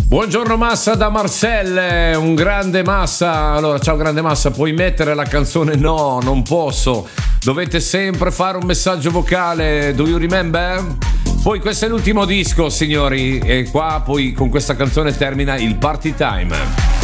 Buongiorno Massa da Marcelle, un grande Massa. Allora, ciao grande Massa, puoi mettere la canzone? No, non posso. Dovete sempre fare un messaggio vocale. Do you remember? Poi questo è l'ultimo disco, signori, e qua poi con questa canzone termina il party time.